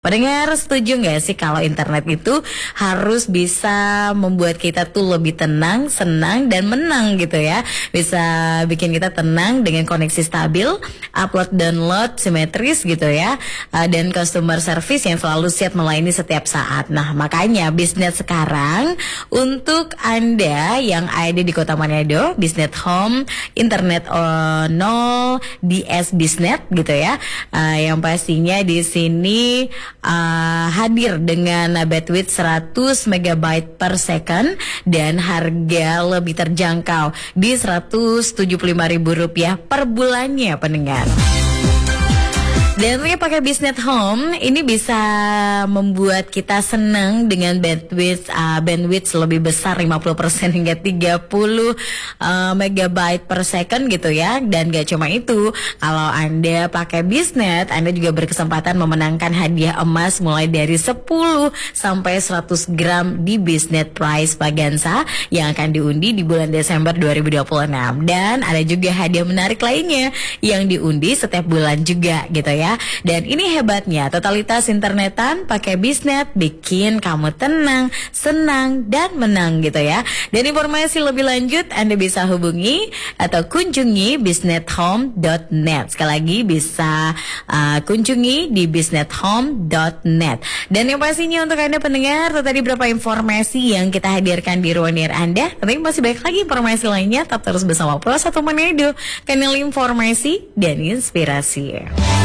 Pendengar, setuju nggak sih kalau internet itu harus bisa membuat kita tuh lebih tenang, senang, dan menang gitu ya. Bisa bikin kita tenang dengan koneksi stabil, upload download simetris gitu ya, dan customer service yang selalu siap melayani setiap saat. Nah, makanya Biznet sekarang untuk Anda yang ada di Kota Manado, Biznet Home, Internet nol, DS Biznet gitu ya. Yang pastinya di sini hadir dengan bandwidth 100 MB per second dan harga lebih terjangkau di Rp175.000 per bulannya, pendengar. Dan tentunya pakai Biznet Home ini bisa membuat kita senang dengan bandwidth lebih besar 50% hingga 30 MB per second gitu ya. Dan gak cuma itu, kalau Anda pakai Biznet, Anda juga berkesempatan memenangkan hadiah emas mulai dari 10 sampai 100 gram di Biznet Prize Pagansa yang akan diundi di bulan Desember 2026. Dan ada juga hadiah menarik lainnya yang diundi setiap bulan juga gitu ya. Dan ini hebatnya, totalitas internetan pakai Biznet bikin kamu tenang, senang, dan menang gitu ya. Dan informasi lebih lanjut Anda bisa hubungi atau kunjungi biznethome.net. Sekali lagi bisa kunjungi di biznethome.net. Dan yang pastinya untuk Anda pendengar, tadi beberapa informasi yang kita hadirkan di ruang dengar Anda. Tapi masih banyak lagi informasi lainnya, tetap terus bersama Pro 1 Manado, kanal informasi dan inspirasi.